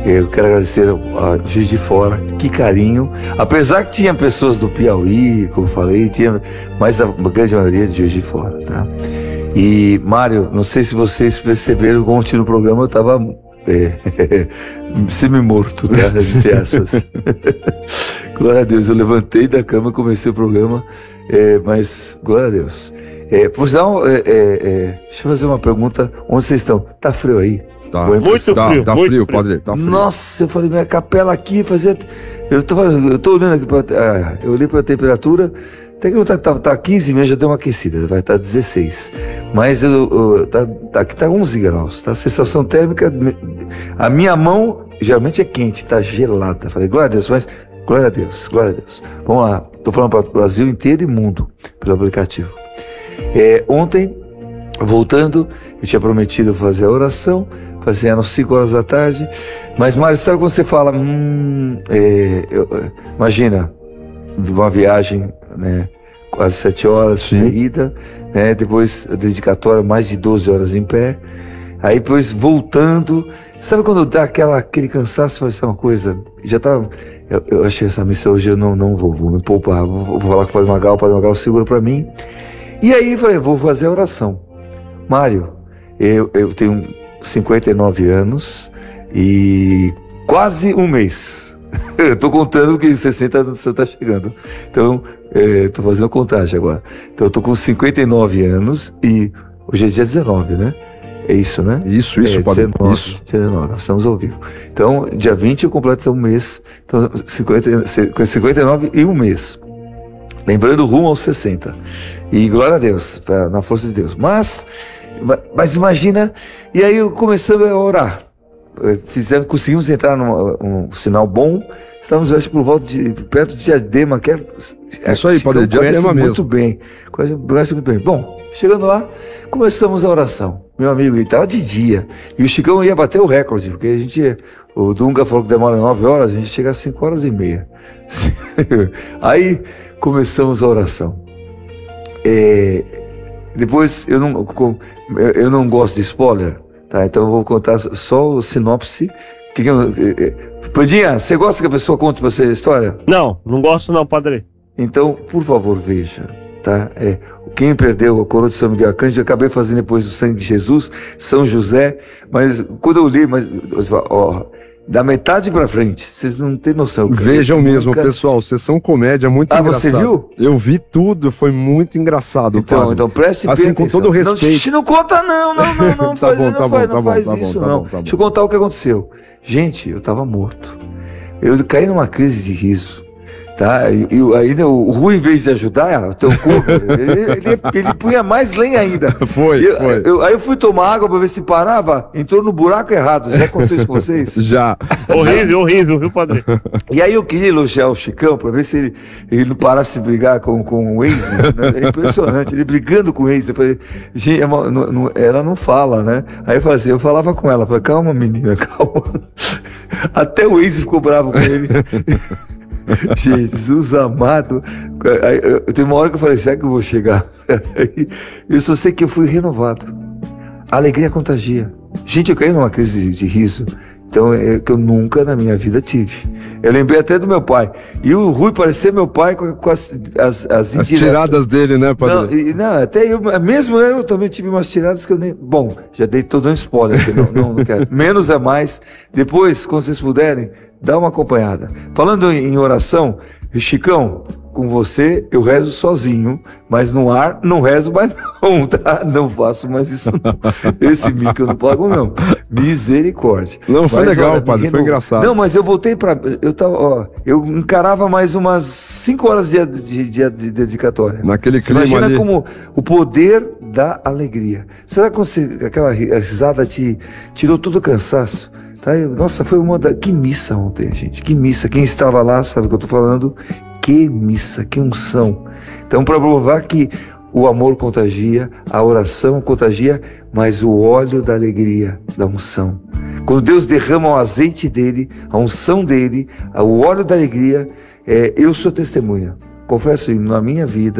Eu quero agradecer a Juiz de Fora, que carinho. Apesar que tinha pessoas do Piauí, como falei, mas a grande maioria de Juiz de Fora, tá? E, Mário, não sei se vocês perceberam, ontem no programa eu estava semi-morto, tá? Entre aspas. Glória a Deus, eu levantei da cama e comecei o programa, mas glória a Deus. Por sinal, deixa eu fazer uma pergunta. Onde vocês estão? Tá frio aí? Tá muito frio, tá muito frio, frio. padre, tá frio. Nossa, eu falei, minha capela aqui fazia... Eu tô olhando aqui eu olhei para a temperatura, até que não tá 15 mesmo, já deu uma aquecida, vai estar 16. Mas aqui tá 11 graus, tá? A sensação térmica, a minha mão geralmente é quente, tá gelada. Falei, glória a Deus, mas glória a Deus, glória a Deus. Vamos lá, tô falando para o Brasil inteiro e mundo pelo aplicativo. Ontem, voltando, eu tinha prometido fazer a oração, eram 5 horas da tarde, mas Mário, sabe quando você fala, imagina, uma viagem, né, quase 7 horas de ida, né, depois a dedicatória, mais de 12 horas em pé, aí depois voltando, sabe quando dá aquele cansaço, vai ser uma coisa, já tava, eu achei essa missão hoje, eu não vou me poupar, vou falar com o Padre Magal segura pra mim, e aí falei, vou fazer a oração. Mário, eu tenho 59 anos e quase um mês. Eu tô contando que 60 você tá chegando. Então, tô fazendo contagem agora. Então, eu tô com 59 anos e hoje é dia 19, né? É isso, né? Isso, padre. 19, estamos ao vivo. Então, dia 20 eu completo um mês. Então, 59 e um mês. Lembrando, rumo aos 60. E glória a Deus, na força de Deus. Mas imagina, e aí começamos a orar. Conseguimos entrar num sinal bom. Estamos, acho, por volta perto de Diadema, que é isso aí, padre, Diadema mesmo. Muito bem. Conhece muito bem. Bom, chegando lá, começamos a oração. Meu amigo, ele estava de dia. E o Chicão ia bater o recorde, porque o Dunga falou que demora 9 horas, a gente chega às 5 horas e meia. Aí começamos a oração. Depois, eu não gosto de spoiler, tá? Então eu vou contar só o sinopse. Pandinha, você gosta que a pessoa conte pra você a história? Não gosto não, padre. Então, por favor, veja, tá? Quem perdeu a coroa de São Miguel Arcanjo, eu acabei fazendo depois o sangue de Jesus, São José, mas quando eu li, da metade pra frente, vocês não têm noção. Vejam mesmo, pessoal, Sessão Comédia, muito engraçado. Você viu? Eu vi tudo, foi muito engraçado. Então preste assim, atenção. Com todo respeito. Não conta não faz isso não. Deixa eu contar o que aconteceu. Gente, eu tava morto. Eu caí numa crise de riso. Tá? E ainda o Rui, em vez de ajudar, o teu corpo, ele punha mais lenha ainda. Foi. Aí eu fui tomar água pra ver se parava, entrou no buraco errado. Já aconteceu isso com vocês? Já. Horrível, viu, padre? E aí eu queria elogiar o Chicão pra ver se ele não parasse de brigar com o Waze. Né? É impressionante, ele brigando com o Waze. Eu falei, gente, ela não fala, né? Aí eu falava com ela, falei, calma menina, calma. Até o Waze ficou bravo com ele. Jesus amado. Tem uma hora que eu falei, será que eu vou chegar? Eu só sei que eu fui renovado. A alegria contagia. Gente, eu caí numa crise de riso. Então, que eu nunca na minha vida tive. Eu lembrei até do meu pai. E o Rui parecia meu pai com as tiradas dele, né, padre? Não, até eu também tive umas tiradas que eu nem... Bom, já dei todo um spoiler, que não quero. Menos é mais. Depois, quando vocês puderem, dá uma acompanhada. Falando em oração, Chicão, com você eu rezo sozinho, mas no ar não rezo mais não, tá? Não faço mais isso não. Esse mico eu não pago não. Misericórdia. Não, foi legal, padre, foi engraçado. Não, mas eu voltei eu encarava mais umas 5 horas de dedicatória. Naquele clima ali. Imagina como o poder da alegria. Será que aquela risada te tirou todo o cansaço? Tá? Nossa, foi que missa ontem, gente. Que missa. Quem estava lá sabe o que eu tô falando. Que missa, que unção. Então, para provar que o amor contagia, a oração contagia, mas o óleo da alegria, da unção. Quando Deus derrama o azeite dele, a unção dele, o óleo da alegria, eu sou testemunha. Confesso, na minha vida,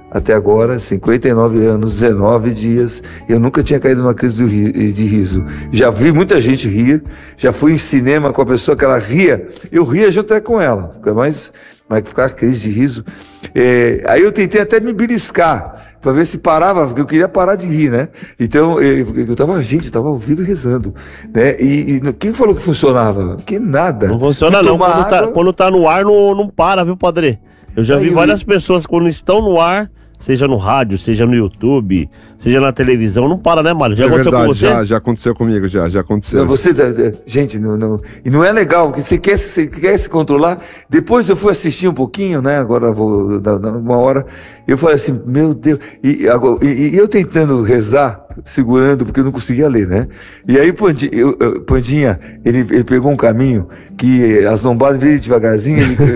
até agora, 59 anos, 19 dias, eu nunca tinha caído numa crise de riso. Já vi muita gente rir, já fui em cinema com a pessoa que ela ria, eu ria junto até com ela, mas ficar crise de riso. Aí eu tentei até me beliscar, para ver se parava, porque eu queria parar de rir, né? Então, eu tava ao vivo rezando, né? E quem falou que funcionava? Que nada. Não funciona não, quando tá no ar não para, viu, padre? Eu já vi várias pessoas quando estão no ar, seja no rádio, seja no YouTube, seja na televisão, não para, né, Mário? Já aconteceu com você? Já aconteceu comigo, já aconteceu. Não, gente, e não é legal, porque você quer se controlar. Depois eu fui assistir um pouquinho, né, agora vou dar uma hora, eu falei assim, meu Deus, e eu tentando rezar, segurando, porque eu não conseguia ler, né? E aí Pandinha, ele pegou um caminho que as lombadas vinham devagarzinho,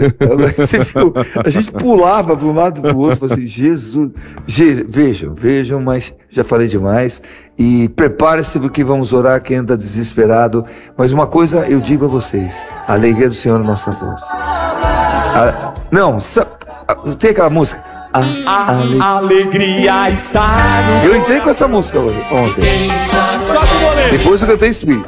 a gente pulava para um lado para o outro, falei assim, Jesus, vejam, mas já falei demais, e prepare-se porque vamos orar quem anda desesperado, mas uma coisa eu digo a vocês, a alegria do Senhor é nossa força. Tem aquela música, a alegria está no... Eu entrei com essa música ontem. Depois eu cantei Espírito.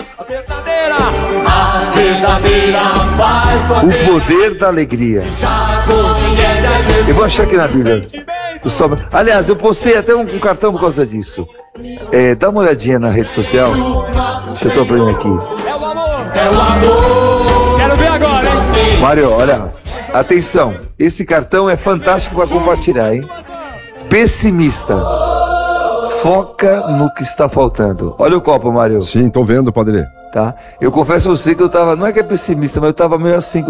A verdadeira paz. O poder da alegria. Eu vou achar aqui na Bíblia. Aliás, eu postei até um cartão por causa disso. Dá uma olhadinha na rede social. Deixa eu tô abrindo aqui. É o amor. Quero ver agora, hein? Mário, olha. Atenção, esse cartão é fantástico para compartilhar, hein? Pessimista. Foca no que está faltando. Olha o copo, Mário. Sim, tô vendo, padre. Tá? Eu confesso a você que eu tava, não é que é pessimista, mas eu tava meio assim.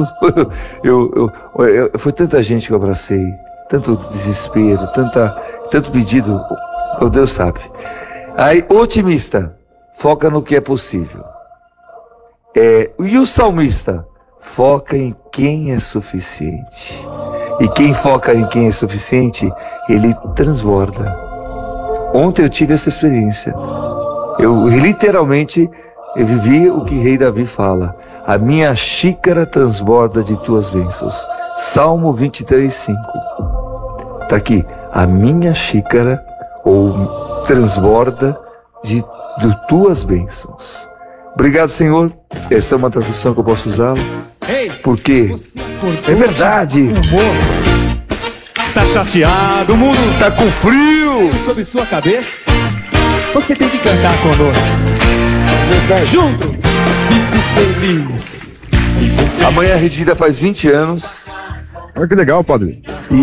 Foi tanta gente que eu abracei, tanto desespero, tanto pedido, o Deus sabe. Aí, otimista, foca no que é possível. E o salmista? Foca em quem é suficiente. E quem foca em quem é suficiente, ele transborda. Ontem eu tive essa experiência. Eu literalmente vivi o que Rei Davi fala. A minha xícara transborda de tuas bênçãos. Salmo 23:5. Tá aqui. A minha xícara transborda de tuas bênçãos. Obrigado, Senhor. Essa é uma tradução que eu posso usá-la. Porque é verdade. Está chateado, o mundo está com frio sobre sua cabeça. Você tem que cantar conosco. Juntos, fico feliz. Amanhã a Rede Vida faz 20 anos. Olha que legal, padre.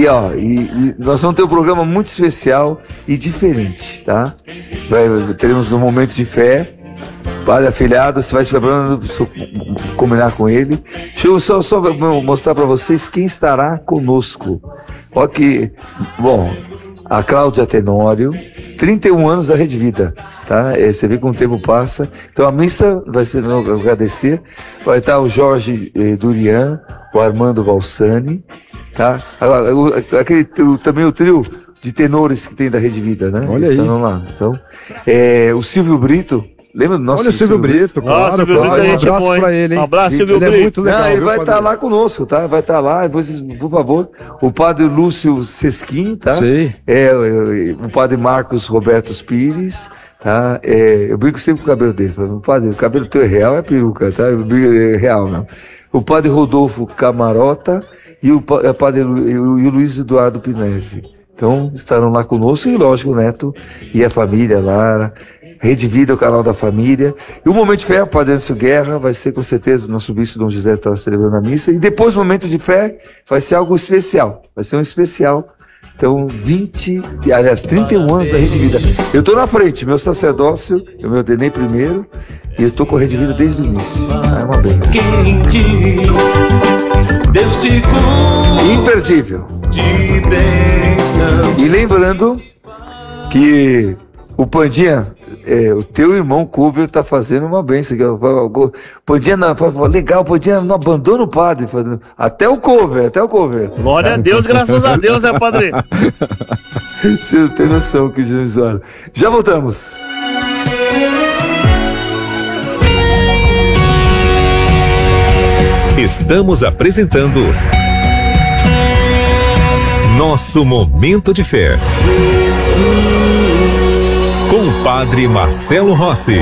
E nós vamos ter um programa muito especial e diferente, tá? Teremos um momento de fé. Padre afilhado, você vai se preparando, combinar com ele. Deixa eu só mostrar para vocês quem estará conosco. Olha que, bom, a Cláudia Tenório, 31 anos da Rede Vida, tá? Você vê como o tempo passa. Então a missa vai ser, não agradecer, vai estar o Jorge Durian, o Armando Valsani, tá? Também o trio de tenores que tem da Rede Vida, né? Olha aí. Estão lá. Então, o Silvio Brito. Lembra do nosso Olha o Silvio Brito, claro. Um abraço pra ele, hein? Um abraço, gente, Silvio Brito. Ele é muito legal. Ele vai estar lá conosco, tá? Vai estar lá, vocês, por favor. O padre Lúcio Sesquim, tá? Sim. O padre Marcos Roberto Pires, tá? Eu brinco sempre com o cabelo dele. Falo, padre, o cabelo teu é real, é peruca, tá? É real, não. O padre Rodolfo Camarota e o Luiz Eduardo Pinese. Então, estarão lá conosco e, lógico, o Neto e a família lá. Rede Vida, o canal da família. E o momento de fé, o Padre Anderson Guerra, vai ser com certeza o nosso bispo Dom José está celebrando a missa. E depois, o momento de fé, vai ser algo especial. Vai ser um especial. Então, 31 anos da Rede Vida. Eu estou na frente, meu sacerdócio, eu me ordenei primeiro, e eu estou com a Rede Vida desde o início. É uma bênção. Quem diz, Deus te cura. Imperdível. De bênçãos. E lembrando que o Pandinha, o teu irmão Cover tá fazendo uma bênção. Pandinha, legal, Pandinha não abandona o padre. Até o Cover. Glória a Deus, graças a Deus, né, padre? Você não tem noção que Jesus olha. Já voltamos. Estamos apresentando Nosso Momento de Fé. Com o Padre Marcelo Rossi.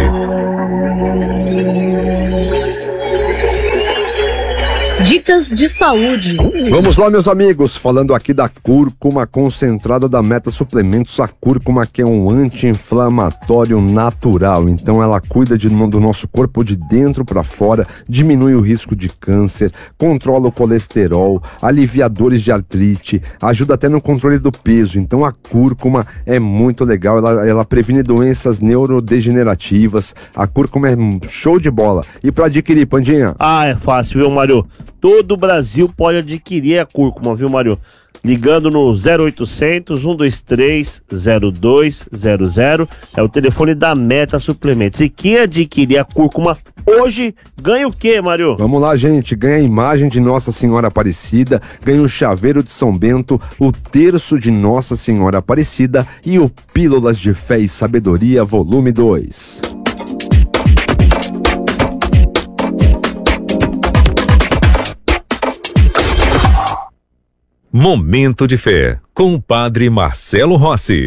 Dicas de saúde. Vamos lá, meus amigos, falando aqui da cúrcuma concentrada da Meta Suplementos. A cúrcuma que é um anti-inflamatório natural, então ela cuida do nosso corpo de dentro para fora, diminui o risco de câncer, controla o colesterol, alivia dores de artrite, ajuda até no controle do peso. Então a cúrcuma é muito legal, ela previne doenças neurodegenerativas. A cúrcuma é show de bola. E para adquirir, Pandinha? Ah, é fácil, viu, Mário? Todo o Brasil pode adquirir a cúrcuma, viu, Mário? Ligando no 0800 123 0200, é o telefone da Meta Suplementos. E quem adquirir a cúrcuma hoje ganha o quê, Mário? Vamos lá, gente, ganha a imagem de Nossa Senhora Aparecida, ganha o chaveiro de São Bento, o terço de Nossa Senhora Aparecida e o Pílulas de Fé e Sabedoria, volume 2. Momento de Fé, com o Padre Marcelo Rossi.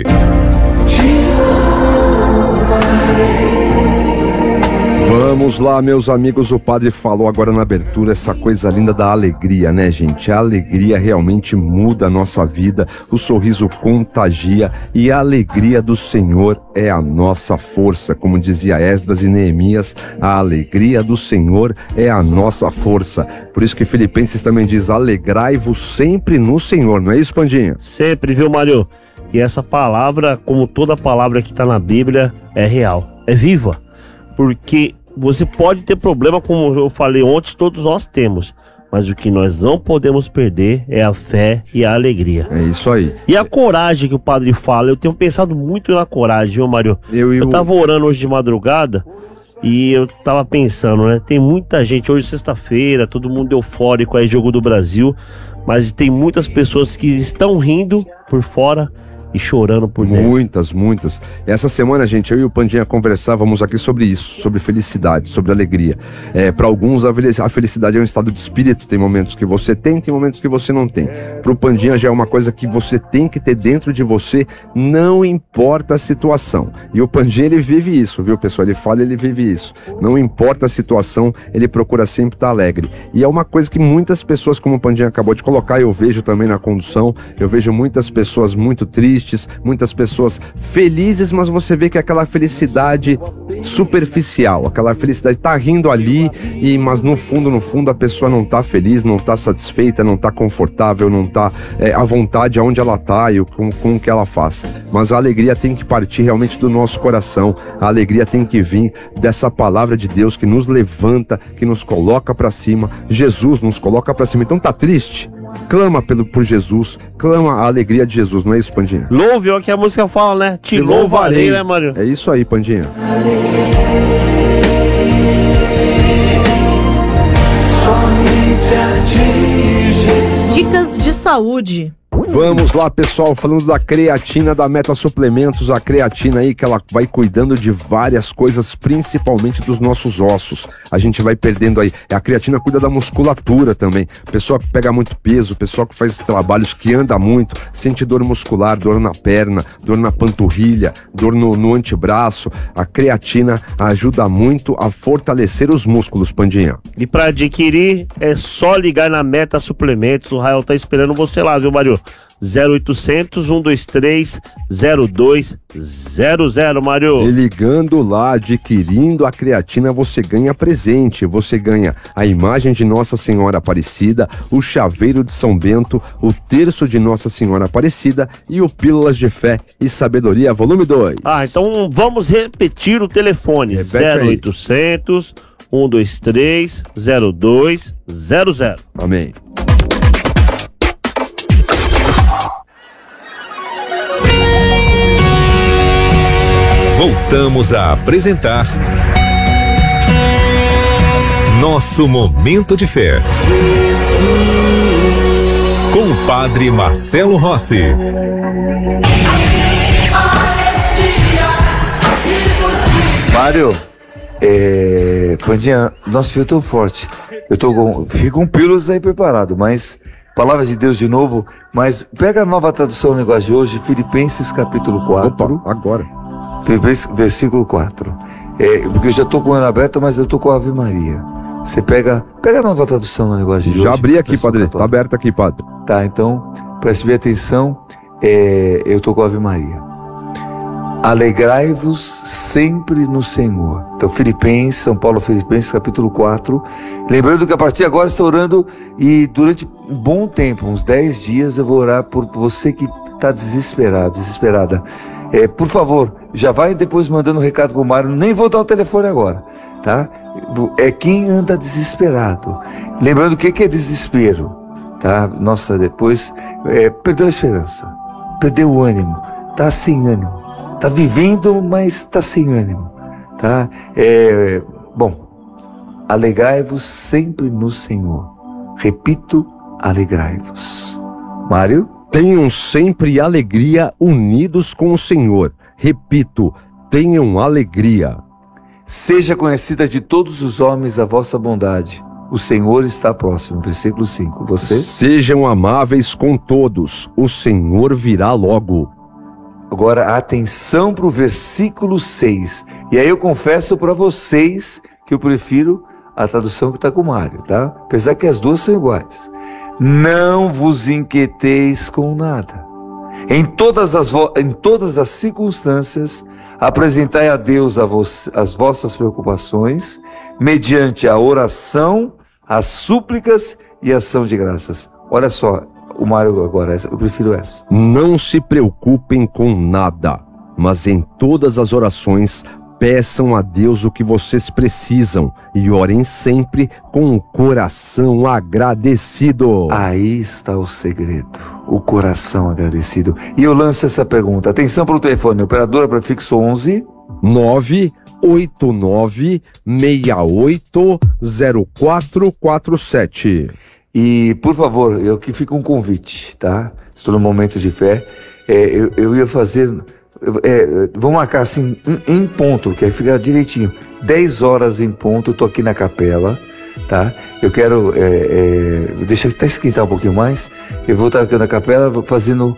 Vamos lá, meus amigos, o padre falou agora na abertura essa coisa linda da alegria, né, gente? A alegria realmente muda a nossa vida, o sorriso contagia e a alegria do Senhor é a nossa força. Como dizia Esdras e Neemias, a alegria do Senhor é a nossa força. Por isso que Filipenses também diz, alegrai-vos sempre no Senhor, não é isso, Pandinha? Sempre, viu, Mário? E essa palavra, como toda palavra que está na Bíblia, é real, é viva. Porque você pode ter problema, como eu falei ontem, todos nós temos. Mas o que nós não podemos perder é a fé e a alegria. É isso aí. E a coragem que o padre fala, eu tenho pensado muito na coragem, viu, Mário? Eu tava orando hoje de madrugada e eu tava pensando, né? Tem muita gente, hoje sexta-feira, todo mundo eufórico aí, jogo do Brasil. Mas tem muitas pessoas que estão rindo por fora e chorando por dentro. Muitas. Essa semana, gente, eu e o Pandinha conversávamos aqui sobre isso, sobre felicidade, sobre alegria. Para alguns, a felicidade é um estado de espírito. Tem momentos que você tem momentos que você não tem. Pro Pandinha já é uma coisa que você tem que ter dentro de você, não importa a situação. E o Pandinha, ele vive isso, viu, pessoal? Ele fala, ele vive isso. Não importa a situação, ele procura sempre estar alegre. E é uma coisa que muitas pessoas, como o Pandinha acabou de colocar, eu vejo também na condução, eu vejo muitas pessoas muito tristes, muitas pessoas felizes, mas você vê que é aquela felicidade superficial, aquela felicidade tá rindo ali, mas no fundo a pessoa não tá feliz, não tá satisfeita, não tá confortável, não tá à vontade aonde ela tá e com o que ela faz. Mas a alegria tem que partir realmente do nosso coração, a alegria tem que vir dessa palavra de Deus que nos levanta, que nos coloca pra cima. Jesus nos coloca pra cima. Então tá triste? Clama por Jesus, clama a alegria de Jesus, não é isso, Pandinha? Louve, é o que a música fala, né? Te louvarei, né, Mário? É isso aí, Pandinha. Dicas de saúde. Vamos lá, pessoal, falando da creatina da Meta Suplementos, a creatina aí que ela vai cuidando de várias coisas, principalmente dos nossos ossos. A gente vai perdendo aí, a creatina cuida da musculatura também, pessoa que pega muito peso, pessoa que faz trabalhos, que anda muito, sente dor muscular, dor na perna, dor na panturrilha, dor no antebraço. A creatina ajuda muito a fortalecer os músculos, Pandinha. E para adquirir é só ligar na Meta Suplementos, o Rael tá esperando você lá, viu, Mário? 0800 123 0200, Mário. E ligando lá, adquirindo a creatina, você ganha presente. Você ganha a imagem de Nossa Senhora Aparecida, o chaveiro de São Bento, o terço de Nossa Senhora Aparecida e o Pílulas de Fé e Sabedoria, volume 2. Então vamos repetir o telefone. 0800 123 0200. Amém. Voltamos a apresentar Nosso Momento de Fé com o Padre Marcelo Rossi. Mário, Pandinha, nosso fio é tão forte. Fico com pílulas aí preparado, mas palavra de Deus de novo, mas pega a Nova Tradução da Linguagem de hoje, Filipenses capítulo 4. Opa, agora. Filipenses, versículo 4. Porque eu já estou com ela aberta, mas eu estou com a Ave Maria. Você pega a Nova Tradução da Linguagem de hoje. Já abri aqui, padre. Está aberta aqui, padre. Tá, então, preste bem atenção. Eu estou com a Ave Maria. Alegrai-vos sempre no Senhor. Então, Filipenses, São Paulo, Filipenses, capítulo 4. Lembrando que a partir de agora estou orando e durante um bom tempo, uns 10 dias, eu vou orar por você que está desesperado, desesperada. Por favor, já vai depois mandando um recado pro Mário, nem vou dar o telefone agora, tá? É quem anda desesperado. Lembrando o que é desespero, tá? Nossa, depois, perdeu a esperança, perdeu o ânimo, tá sem ânimo. Tá vivendo, mas tá sem ânimo, tá? Bom, alegrai-vos sempre no Senhor. Repito, alegrai-vos. Mário? Tenham sempre alegria unidos com o Senhor. Repito, tenham alegria. Seja conhecida de todos os homens a vossa bondade. O Senhor está próximo. Versículo 5. Você? Sejam amáveis com todos. O Senhor virá logo. Agora, atenção para o versículo 6. E aí eu confesso para vocês que eu prefiro a tradução que está com o Mário, tá? Apesar que as duas são iguais. Não vos inquieteis com nada. Em todas as circunstâncias, apresentai a Deus as vossas preocupações, mediante a oração, as súplicas e a ação de graças. Olha só. O Mário agora, eu prefiro essa. Não se preocupem com nada, mas em todas as orações peçam a Deus o que vocês precisam e orem sempre com o coração agradecido. Aí está o segredo, o coração agradecido. E eu lanço essa pergunta. Atenção para o telefone, operadora prefixo 11 989 680447. E, por favor, eu que fica um convite, tá? Estou no momento de fé. Eu ia fazer... vamos marcar assim, em ponto, que aí fica direitinho. 10 horas em ponto, eu tô aqui na capela, tá? Eu quero... deixa até esquentar um pouquinho mais. Eu vou estar aqui na capela fazendo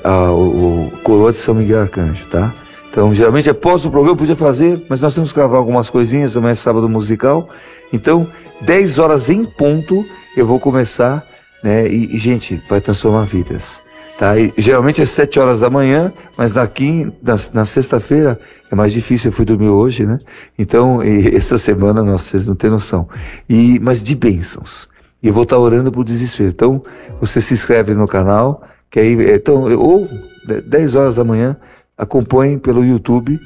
o coroa de São Miguel Arcanjo, tá? Então, geralmente após o programa eu podia fazer, mas nós temos que gravar algumas coisinhas, amanhã é sábado musical. Então, 10 horas em ponto... eu vou começar, né? E, gente, vai transformar vidas, tá? E, geralmente é 7 horas da manhã, mas na sexta-feira é mais difícil, eu fui dormir hoje, né? Então, essa semana, nossa, vocês não têm noção. Mas de bênçãos. E eu vou estar orando por desespero. Então, você se inscreve no canal, que aí, ou 10 horas da manhã, acompanhem pelo YouTube,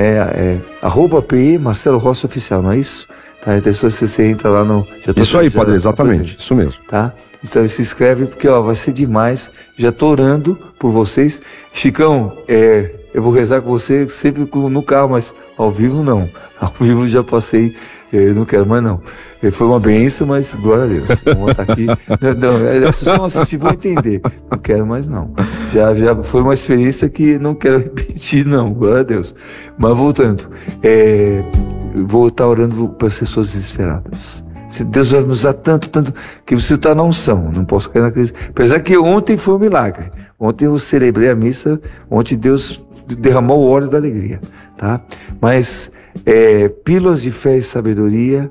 @PE Marcelo Rossi Oficial, não é isso? Tá, então você entra lá no... Isso aí, padre, exatamente, isso mesmo. Tá? Então se inscreve, porque vai ser demais. Já tô orando por vocês. Chicão, eu vou rezar com você sempre no carro, mas ao vivo não. Ao vivo já passei, não quero mais não. Foi uma bênção, mas glória a Deus. Vamos estar aqui. Vocês vão assistir, vão entender. Não quero mais não. Já foi uma experiência que não quero repetir não, glória a Deus. Mas voltando, vou estar orando para as pessoas desesperadas. Deus vai me usar tanto, que você está na unção, não posso cair na crise. Apesar que ontem foi um milagre. Ontem eu celebrei a missa, ontem Deus derramou o óleo da alegria, tá? Mas, pílulas de fé e sabedoria.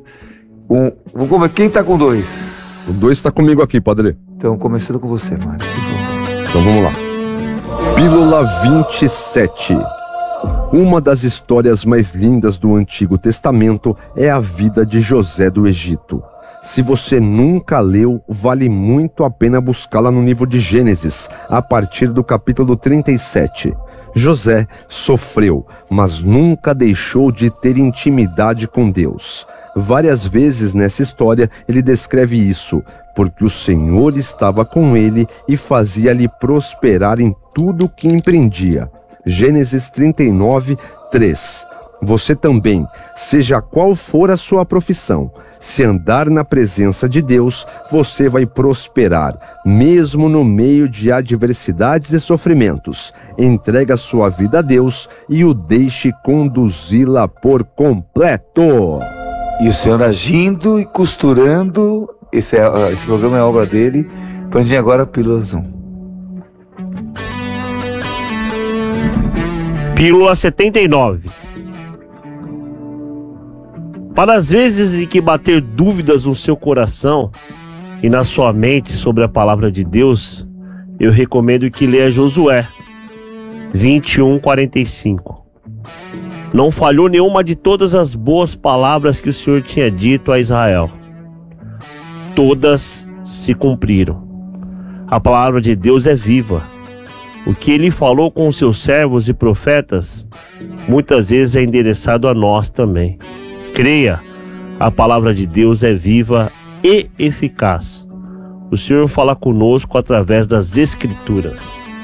Quem está com 2? O 2 está comigo aqui, padre. Então, começando com você, Mário, por favor. Então vamos lá. Pílula 27. Uma das histórias mais lindas do Antigo Testamento é a vida de José do Egito. Se você nunca leu, vale muito a pena buscá-la no livro de Gênesis, a partir do capítulo 37. José sofreu, mas nunca deixou de ter intimidade com Deus. Várias vezes nessa história ele descreve isso, porque o Senhor estava com ele e fazia-lhe prosperar em tudo que empreendia. Gênesis 39, 3. Você também, seja qual for a sua profissão, se andar na presença de Deus, você vai prosperar, mesmo no meio de adversidades e sofrimentos. Entregue a sua vida a Deus e o deixe conduzi-la por completo. E o Senhor agindo e costurando, esse programa é obra dele, Pandinha, agora pílula 1. Pílula 79. Para as vezes em que bater dúvidas no seu coração e na sua mente sobre a palavra de Deus, eu recomendo que leia Josué 21:45. Não falhou nenhuma de todas as boas palavras que o Senhor tinha dito a Israel. Todas se cumpriram. A palavra de Deus é viva. O que ele falou com os seus servos e profetas, muitas vezes é endereçado a nós também. Creia, a palavra de Deus é viva e eficaz. O Senhor fala conosco através das Escrituras.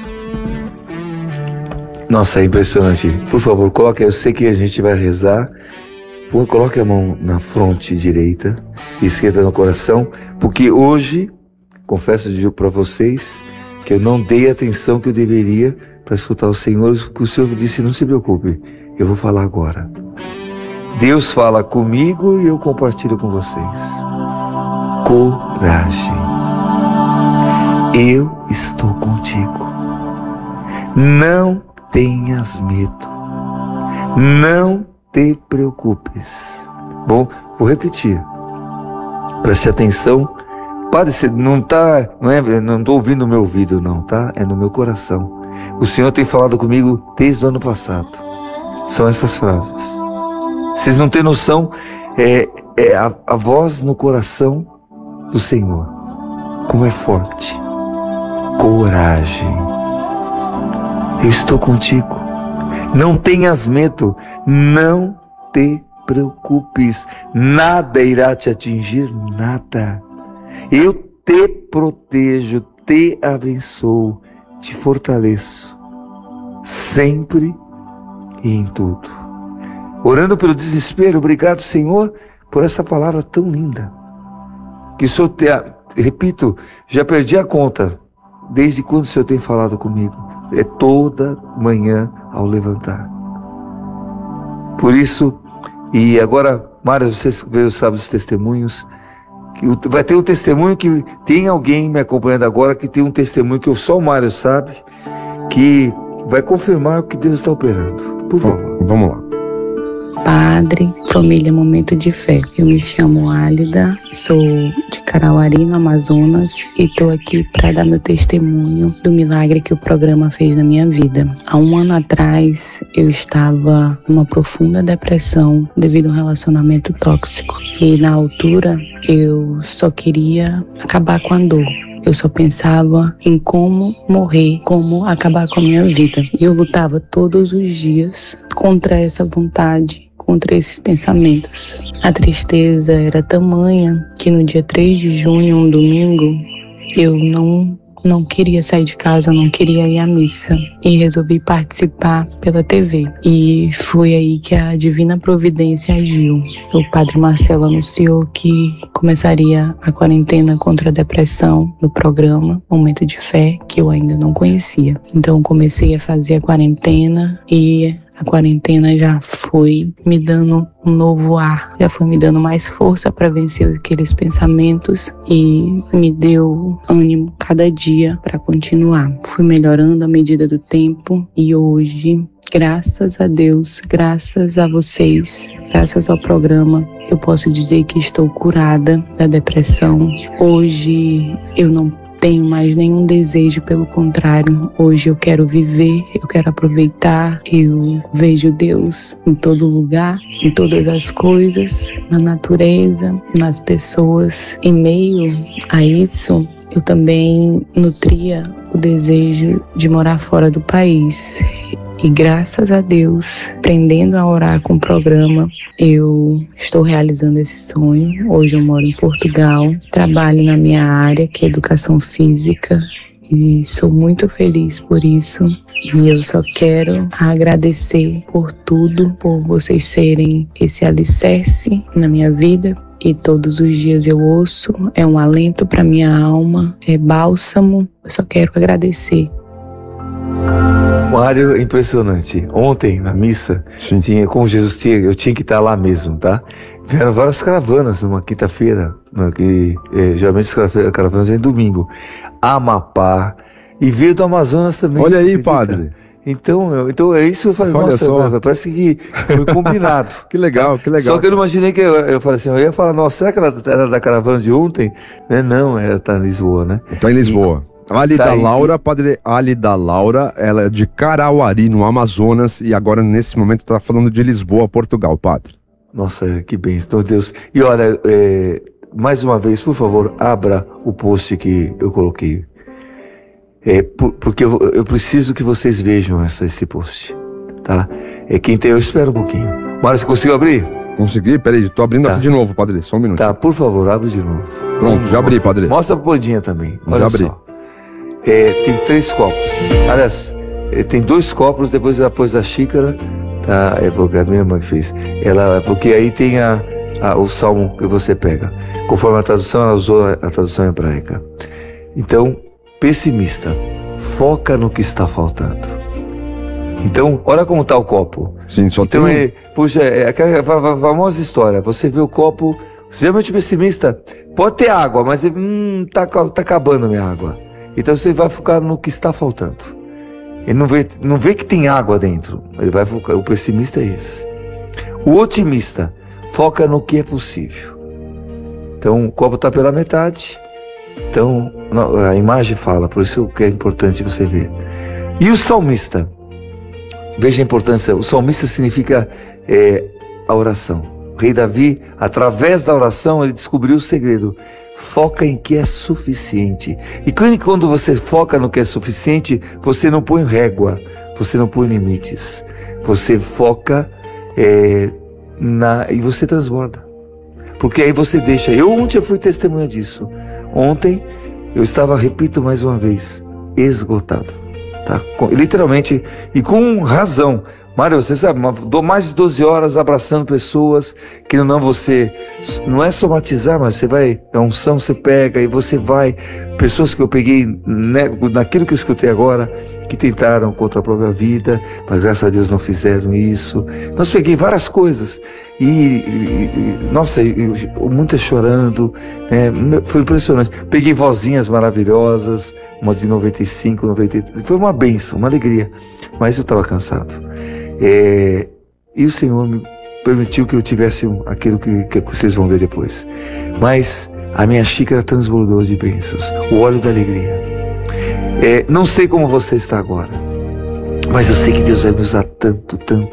Nossa, é impressionante. Por favor, coloque, eu sei que a gente vai rezar. Coloque a mão na fronte direita, esquerda no coração, porque hoje, confesso para vocês, que eu não dei a atenção que eu deveria para escutar o Senhor, porque o Senhor disse, não se preocupe, eu vou falar agora. Deus fala comigo e eu compartilho com vocês. Coragem. Eu estou contigo. Não tenhas medo. Não te preocupes. Bom, vou repetir. Preste atenção. Pode ser, não estou ouvindo no meu ouvido, não, tá? É no meu coração. O Senhor tem falado comigo desde o ano passado. São essas frases. Vocês não têm noção, é a voz no coração do Senhor. Como é forte. Coragem. Eu estou contigo. Não tenhas medo. Não te preocupes. Nada irá te atingir, nada. Eu te protejo, te abençoo, te fortaleço, sempre e em tudo. Orando pelo desespero, obrigado, Senhor, por essa palavra tão linda. Que o Senhor, repito, já perdi a conta, desde quando o Senhor tem falado comigo. É toda manhã ao levantar. Por isso, e agora, Mário, você sabe os testemunhos. Vai ter um testemunho que tem alguém me acompanhando agora que tem um testemunho que só o Mário sabe, que vai confirmar o que Deus está operando. Por favor. Vamos lá. Padre, família Momento de Fé. Eu me chamo Álida, sou de Carauari, no Amazonas, e estou aqui para dar meu testemunho do milagre que o programa fez na minha vida. Há um ano atrás, eu estava numa profunda depressão devido a um relacionamento tóxico. E na altura, eu só queria acabar com a dor. Eu só pensava em como morrer, como acabar com a minha vida. E eu lutava todos os dias contra essa vontade, contra esses pensamentos. A tristeza era tamanha que no dia 3 de junho, um domingo, eu não queria sair de casa, não queria ir à missa e resolvi participar pela TV. E foi aí que a Divina Providência agiu. O Padre Marcelo anunciou que começaria a quarentena contra a depressão no programa Momento de Fé, que eu ainda não conhecia. Então comecei a fazer a quarentena e a quarentena já foi me dando um novo ar, já foi me dando mais força para vencer aqueles pensamentos e me deu ânimo cada dia para continuar. Fui melhorando à medida do tempo e hoje, graças a Deus, graças a vocês, graças ao programa, eu posso dizer que estou curada da depressão. Hoje eu não tenho mais nenhum desejo, pelo contrário, hoje eu quero viver, eu quero aproveitar, eu vejo Deus em todo lugar, em todas as coisas, na natureza, nas pessoas. Em meio a isso, eu também nutria o desejo de morar fora do país. E graças a Deus, aprendendo a orar com o programa, eu estou realizando esse sonho. Hoje eu moro em Portugal, trabalho na minha área, que é educação física, e sou muito feliz por isso. E eu só quero agradecer por tudo, por vocês serem esse alicerce na minha vida. E todos os dias eu ouço, é um alento para minha alma, é bálsamo. Eu só quero agradecer. Um Mário, é impressionante. Ontem, na missa, como Jesus eu tinha que estar lá mesmo, tá? Vieram várias caravanas numa quinta-feira, geralmente as caravanas vêm domingo. Amapá, e veio do Amazonas também. Olha aí, padre. Então é isso que eu falei, nossa, parece que foi combinado. Que legal, que legal. Só que eu não imaginei que eu falei assim, eu ia falar, nossa, será que ela era da caravana de ontem? Não, ela tá em Lisboa, né? Tá em Lisboa. Padre Álida Laura, ela é de Carauari, no Amazonas, e agora nesse momento tá falando de Lisboa, Portugal, padre. Nossa, que bênção, Deus. E olha, mais uma vez, por favor, abra o post que eu coloquei. Porque eu preciso que vocês vejam esse post, tá? Eu espero um pouquinho. Mário, você conseguiu abrir? Consegui? Peraí, tô abrindo aqui de novo, padre, só um minuto. Tá, por favor, abre de novo. Pronto, já abri, padre. Mostra a podinha também, olha já abri. Só. Tem 3 copos. Aliás, tem 2 copos, depois ela pôs a xícara, tá? Porque a minha irmã que fez. Porque aí tem o salmo que você pega. Conforme a tradução, ela usou a tradução hebraica. Então, pessimista, foca no que está faltando. Então, olha como está o copo. Sim, só então, aquela famosa história. Você vê o copo, geralmente pessimista, pode ter água, mas tá acabando a minha água. Então você vai focar no que está faltando. Ele não vê que tem água dentro. Ele vai focar. O pessimista é esse. O otimista foca no que é possível. Então o copo está pela metade. Então a imagem fala, por isso que é importante você ver. E o salmista, veja a importância. O salmista significa a oração. O rei Davi, através da oração, ele descobriu o segredo. Foca em que é suficiente. E quando você foca no que é suficiente, você não põe régua, você não põe limites. Você foca e você transborda. Porque aí você deixa. Ontem eu fui testemunha disso. Ontem eu estava, repito mais uma vez, esgotado. Tá? Literalmente, e com razão. Mário, você sabe, dou mais de 12 horas abraçando pessoas, que você não é somatizar, mas você vai, a unção você pega e você vai, pessoas que eu peguei, naquilo que eu escutei agora, que tentaram contra a própria vida, mas graças a Deus não fizeram isso. Nós peguei várias coisas nossa, muitas chorando, foi impressionante. Peguei vozinhas maravilhosas, umas de 95, 93, foi uma bênção, uma alegria, mas eu estava cansado. E o Senhor me permitiu que eu tivesse aquilo que vocês vão ver depois. Mas a minha xícara transbordou de bênçãos, o óleo da alegria. Não sei como você está agora, mas eu sei que Deus vai me usar tanto.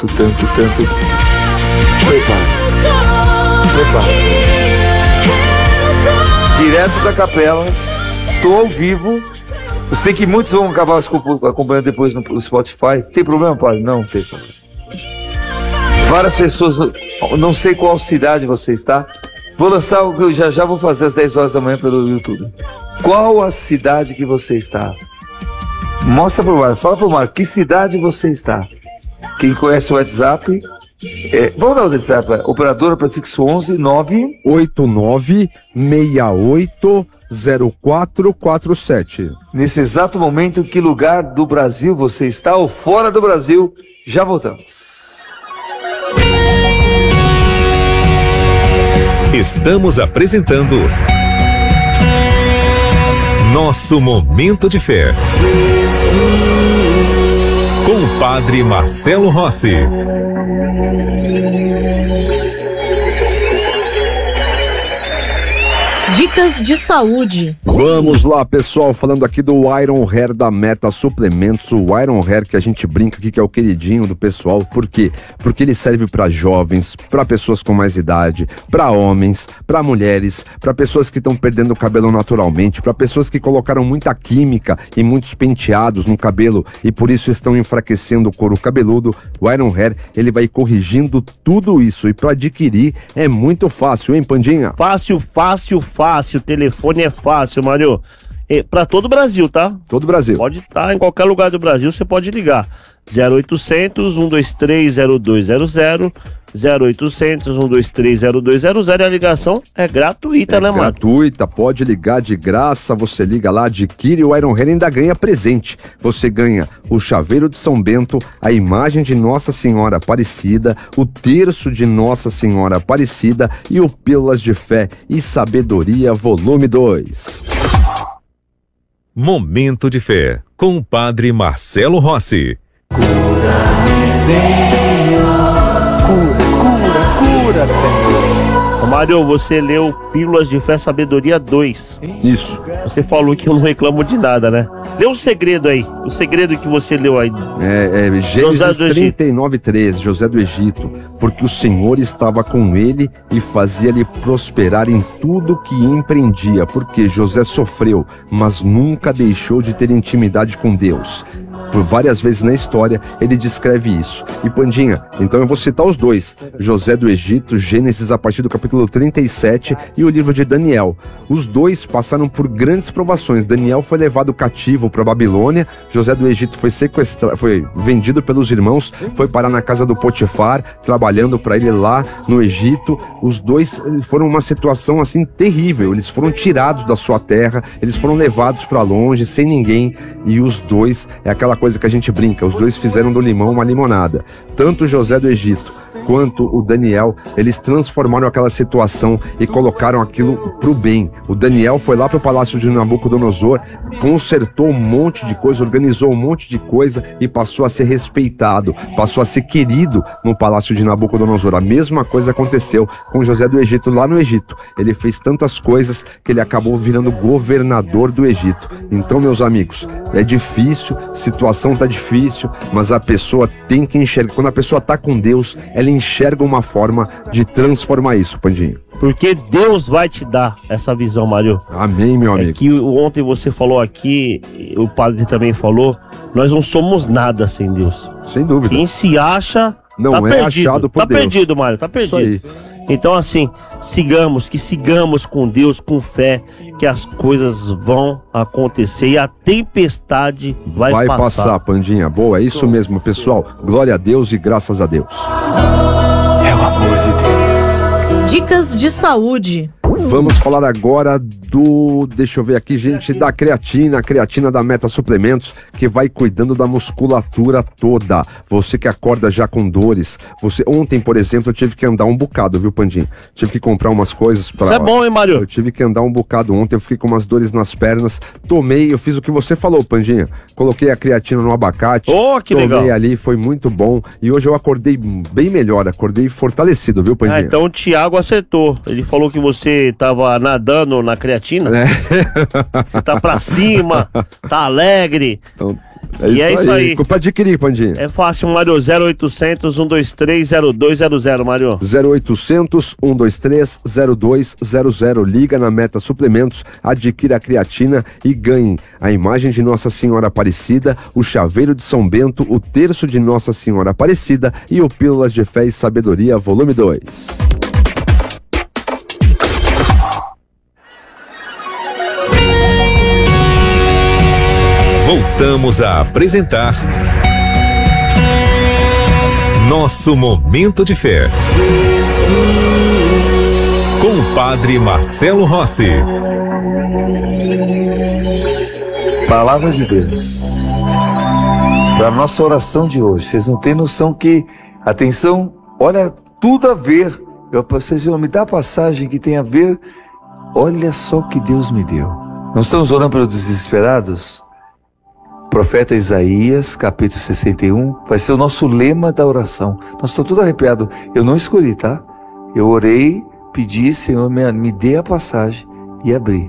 Prepare. Direto da capela, estou ao vivo. Eu sei que muitos vão acabar acompanhando depois no Spotify. Tem problema, padre? Não tem problema. Várias pessoas, não sei qual cidade você está. Vou lançar o que eu já vou fazer às 10 horas da manhã pelo YouTube. Qual a cidade que você está? Mostra pro Mário, fala pro Mário, que cidade você está? Quem conhece o WhatsApp, vamos dar o WhatsApp, operadora prefixo 11 989 68 0447. Nesse exato momento, em que lugar do Brasil você está ou fora do Brasil? Já voltamos. Estamos apresentando Nosso Momento de Fé. Com o Padre Marcelo Rossi. Dicas de saúde. Vamos lá, pessoal, falando aqui do Iron Hair da Meta Suplementos, o Iron Hair que a gente brinca aqui que é o queridinho do pessoal. Por quê? Porque ele serve para jovens, para pessoas com mais idade, para homens, para mulheres, para pessoas que estão perdendo o cabelo naturalmente, para pessoas que colocaram muita química e muitos penteados no cabelo e por isso estão enfraquecendo o couro cabeludo. O Iron Hair, ele vai corrigindo tudo isso e para adquirir é muito fácil, hein, Pandinha? Fácil. O telefone é fácil, Mário. Para todo o Brasil, tá? Todo o Brasil. Pode estar em qualquer lugar do Brasil, você pode ligar. 0800 123 0200, 0800 123 0200, e a ligação é gratuita, né, mano? Gratuita, pode ligar de graça, você liga lá, adquire o Iron Hand e ainda ganha presente. Você ganha o chaveiro de São Bento, a imagem de Nossa Senhora Aparecida, o terço de Nossa Senhora Aparecida e o Pílulas de Fé e Sabedoria, volume 2. Momento de Fé, com o Padre Marcelo Rossi. Cura-me, Senhor. Cura, Senhor. Ô Mário, você leu Pílulas de Fé Sabedoria 2. Isso. Você falou que eu não reclamo de nada, né? Lê o segredo aí. O segredo que você leu aí. Gênesis 39:13, José do Egito. Porque o Senhor estava com ele e fazia-lhe prosperar em tudo que empreendia. Porque José sofreu, mas nunca deixou de ter intimidade com Deus. Por várias vezes na história, ele descreve isso. E Pandinha, então eu vou citar os dois. José do Egito, Gênesis a partir do capítulo 37 e o livro de Daniel. Os dois passaram por grandes provações. Daniel foi levado cativo para a Babilônia. José do Egito foi sequestrado, foi vendido pelos irmãos, foi parar na casa do Potifar, trabalhando para ele lá no Egito. Os dois foram uma situação assim terrível. Eles foram tirados da sua terra, eles foram levados para longe, sem ninguém. E os dois, é aquela coisa que a gente brinca, os dois fizeram do limão uma limonada. Tanto José do Egito quanto o Daniel, eles transformaram aquela situação e colocaram aquilo pro bem. O Daniel foi lá pro palácio de Nabucodonosor, consertou um monte de coisa, organizou um monte de coisa e passou a ser respeitado, passou a ser querido no palácio de Nabucodonosor. A mesma coisa aconteceu com José do Egito lá no Egito. Ele fez tantas coisas que ele acabou virando governador do Egito. Então, meus amigos, é difícil, situação tá difícil, mas a pessoa tem que enxergar. Quando a pessoa tá com Deus, ela enxerga uma forma de transformar isso, Pandinho. Porque Deus vai te dar essa visão, Mário. Amém, meu amigo. É que ontem você falou aqui, o padre também falou, nós não somos nada sem Deus. Sem dúvida. Quem se acha, não tá é perdido. achado por Deus. Tá perdido, Mário, tá perdido. Isso aí. Então, assim, sigamos com Deus, com fé, que as coisas vão acontecer e a tempestade vai passar, Pandinha. Boa, é isso mesmo, pessoal. Glória a Deus e graças a Deus. É o amor de Deus. Dicas de saúde. Vamos falar agora deixa eu ver aqui, gente, da creatina, a creatina da Meta Suplementos, que vai cuidando da musculatura toda. Você que acorda já com dores, ontem, por exemplo, eu tive que andar um bocado, viu, Pandinho? Tive que comprar umas coisas pra... Isso é bom, hein, Mário? Eu tive que andar um bocado ontem, eu fiquei com umas dores nas pernas, eu fiz o que você falou, Pandinha. Coloquei a creatina no abacate, que legal. Tomei ali, foi muito bom, e hoje eu acordei bem melhor, acordei fortalecido, viu, Pandinha? Então o Thiago acertou, ele falou que você tava nadando na creatina, você tá pra cima, tá alegre, então, é isso aí. Pra adquirir, Pandinha. É fácil, Mário, 0800 123 0200, Mário. 0800 123 0200, liga na Meta Suplementos, adquira a creatina e ganhe a imagem de Nossa Senhora Aparecida, o chaveiro de São Bento, o terço de Nossa Senhora Aparecida e o Pílulas de Fé e Sabedoria, volume 2. Voltamos a apresentar nosso Momento de Fé com o Padre Marcelo Rossi. Palavra de Deus para a nossa oração de hoje. Vocês não têm noção que, atenção, olha, tudo a ver. Vocês vão me dar a passagem que tem a ver. Olha só que Deus me deu. Nós estamos orando pelos desesperados. Profeta Isaías, capítulo 61, vai ser o nosso lema da oração. Nós estamos todos arrepiados. Eu não escolhi, tá? Eu orei, pedi, Senhor, me dê a passagem e abri.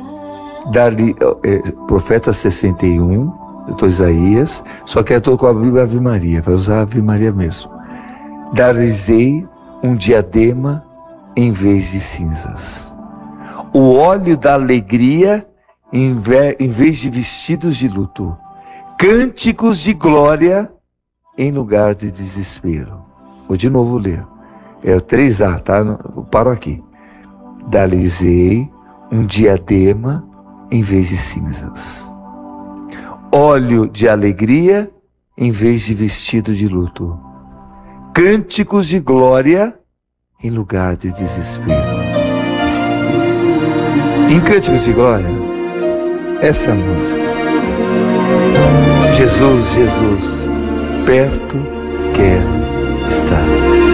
Profeta 61, eu estou Isaías, só que eu estou com a Bíblia Ave Maria, vai usar a Ave Maria mesmo. Dar-lhes-ei um diadema em vez de cinzas. O óleo da alegria em vez de vestidos de luto, cânticos de glória em lugar de desespero. Vou de novo ler. É o 3A, tá? Eu paro aqui. Dar-lhes-ei um diadema em vez de cinzas. Óleo de alegria em vez de vestido de luto. cânticos de glória em lugar de desespero. Em cânticos de glória, essa é a música. Jesus, Jesus, perto quero estar.